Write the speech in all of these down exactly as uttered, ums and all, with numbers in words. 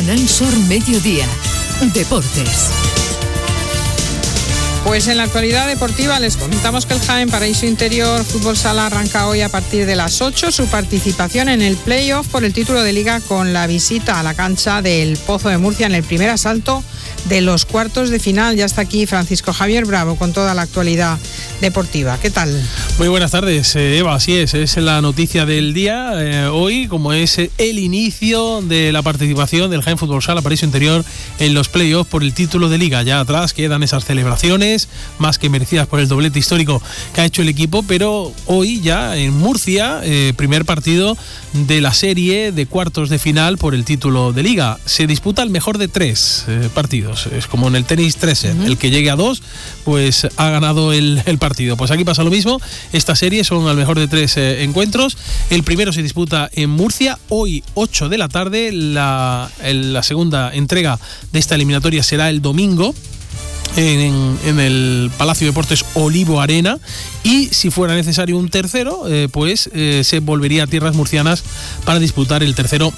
Canal Sur Mediodía. Deportes. Pues en la actualidad deportiva les comentamos que el Jaén Paraíso Interior Fútbol Sala arranca hoy a partir de las ocho su participación en el play-off por el título de Liga con la visita a la cancha del Pozo de Murcia en el primer asalto de los cuartos de final. Ya está aquí Francisco Javier Bravo con toda la actualidad deportiva. ¿Qué tal? Muy buenas tardes, Eva. Así es, es la noticia del día eh, hoy, como es el inicio de la participación del Jaén Fútbol Sala Paraíso Interior en los play-offs por el título de Liga. Ya atrás quedan esas celebraciones más que merecidas por el doblete histórico que ha hecho el equipo, pero hoy ya en Murcia, eh, primer partido de la serie de cuartos de final por el título de Liga. Se disputa el mejor de tres eh, partidos, es como en el tenis tres set, uh-huh. El que llegue a dos pues ha ganado el, el partido. Pues aquí pasa lo mismo, esta serie son al mejor de tres eh, encuentros. El primero se disputa en Murcia, hoy ocho de la tarde, la, el, la segunda entrega de esta eliminatoria será el domingo En, en el Palacio de Deportes Olivo Arena, y si fuera necesario un tercero, eh, pues eh, se volvería a tierras murcianas para disputar el tercero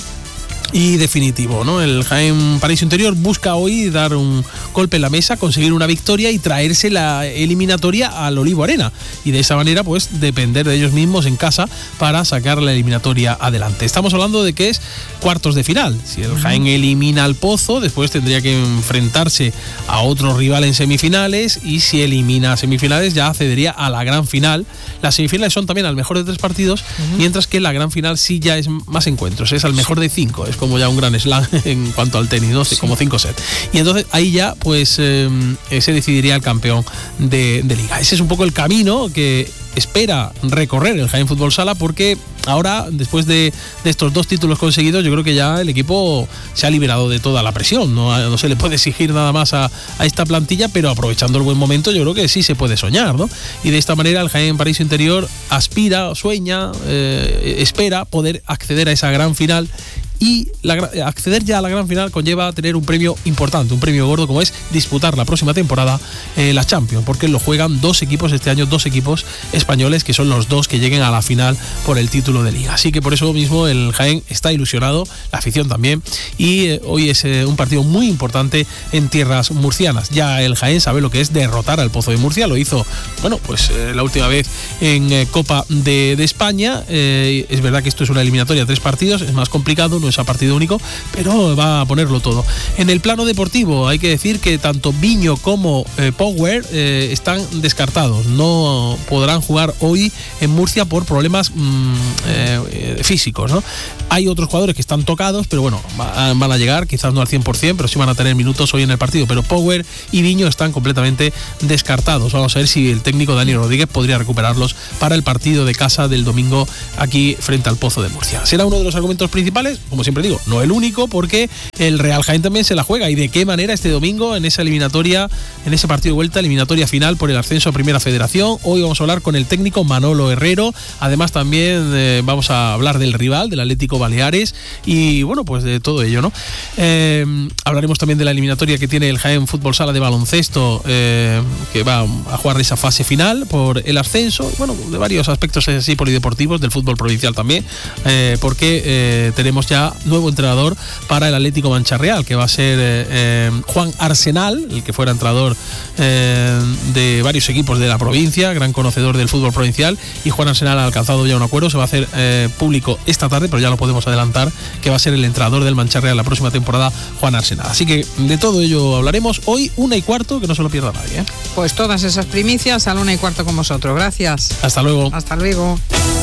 y definitivo, ¿no? El Jaén Paraíso Interior busca hoy dar un golpe en la mesa, conseguir una victoria y traerse la eliminatoria al Olivo Arena, y de esa manera pues depender de ellos mismos en casa para sacar la eliminatoria adelante. Estamos hablando de que es cuartos de final. Si el Jaén elimina al Pozo, después tendría que enfrentarse a otro rival en semifinales, y si elimina a semifinales ya accedería a la gran final. Las semifinales son también al mejor de tres partidos, uh-huh. mientras que la gran final sí ya es más encuentros, es al mejor sí. de cinco, es como ya un gran slam en cuanto al tenis, ¿no? Sí. Como cinco sets. Y entonces ahí ya pues eh, se decidiría el campeón de, de Liga. Ese es un poco el camino que espera recorrer el Jaén Fútbol Sala, porque ahora, después de, de estos dos títulos conseguidos, yo creo que ya el equipo se ha liberado de toda la presión. No, no se le puede exigir nada más a, a esta plantilla, pero aprovechando el buen momento, yo creo que sí se puede soñar, ¿no? Y de esta manera el Jaén Paraíso Interior aspira, sueña, eh, espera poder acceder a esa gran final. Y la, acceder ya a la gran final conlleva tener un premio importante, un premio gordo, como es disputar la próxima temporada eh, la Champions, porque lo juegan dos equipos este año, dos equipos españoles, que son los dos que lleguen a la final por el título de Liga. Así que por eso mismo el Jaén está ilusionado, la afición también, y eh, hoy es eh, un partido muy importante en tierras murcianas. Ya el Jaén sabe lo que es derrotar al Pozo de Murcia, lo hizo, bueno, pues eh, la última vez en eh, Copa de, de España. Eh, es verdad que esto es una eliminatoria a tres partidos, es más complicado, no es a partido único, pero va a ponerlo todo. En el plano deportivo hay que decir que tanto Viño como eh, Power eh, están descartados, no podrán jugar hoy en Murcia por problemas mmm, eh, físicos, ¿no? Hay otros jugadores que están tocados, pero bueno, va, van a llegar, quizás no al cien por ciento, pero sí van a tener minutos hoy en el partido, pero Power y Viño están completamente descartados. Vamos a ver si el técnico Dani Rodríguez podría recuperarlos para el partido de casa del domingo aquí frente al Pozo de Murcia. Será uno de los argumentos principales, como siempre digo, no el único, porque el Real Jaén también se la juega, y de qué manera este domingo en esa eliminatoria, en ese partido de vuelta, eliminatoria final por el ascenso a Primera Federación. Hoy vamos a hablar con el técnico Manolo Herrero, además también eh, vamos a hablar del rival, del Atlético Baleares, y bueno, pues de todo ello, ¿no? Eh, hablaremos también de la eliminatoria que tiene el Jaén Fútbol Sala de baloncesto, eh, que va a jugar esa fase final por el ascenso, bueno, de varios aspectos así polideportivos del fútbol provincial también, eh, porque eh, tenemos ya nuevo entrenador para el Atlético Mancha-Real, que va a ser eh, eh, Juan Arsenal, el que fuera entrenador eh, de varios equipos de la provincia, gran conocedor del fútbol provincial, y Juan Arsenal ha alcanzado ya un acuerdo, se va a hacer eh, público esta tarde, pero ya lo podemos adelantar, que va a ser el entrenador del Mancha-Real la próxima temporada, Juan Arsenal. Así que de todo ello hablaremos hoy, una y cuarto, que no se lo pierda nadie, ¿eh? Pues todas esas primicias a la una y cuarto con vosotros. Gracias. Hasta luego. Hasta luego.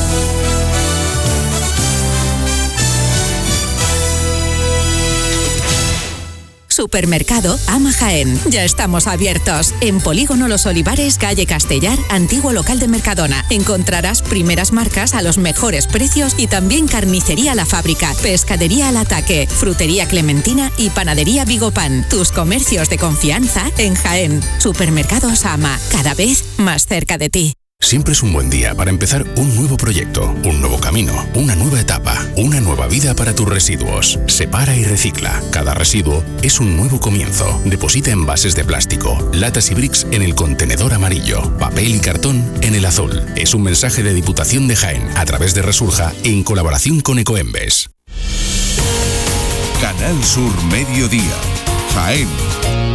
Supermercado Ama Jaén. Ya estamos abiertos. En Polígono Los Olivares, calle Castellar, antiguo local de Mercadona. Encontrarás primeras marcas a los mejores precios y también carnicería La Fábrica, pescadería Al Ataque, frutería Clementina y panadería Vigopan. Tus comercios de confianza en Jaén. Supermercados Ama, cada vez más cerca de ti. Siempre es un buen día para empezar un nuevo proyecto, un nuevo camino, una nueva etapa, una nueva vida para tus residuos. Separa y recicla. Cada residuo es un nuevo comienzo. Deposita envases de plástico, latas y bricks en el contenedor amarillo, papel y cartón en el azul. Es un mensaje de Diputación de Jaén a través de Resurja en colaboración con Ecoembes. Canal Canal Sur Mediodía, Jaén.